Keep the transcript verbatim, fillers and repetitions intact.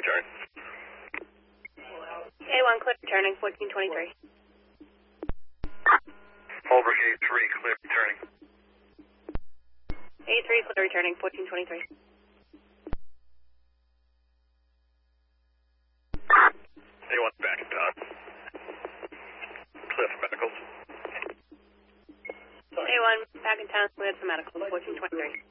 return. A one, clear returning, fourteen twenty-three. Holbrook A three, clear returning. A three, clear returning, fourteen twenty-three. A one, back in town. Clear for medicals. A one, back in town, cleared for medical, fourteen twenty-three.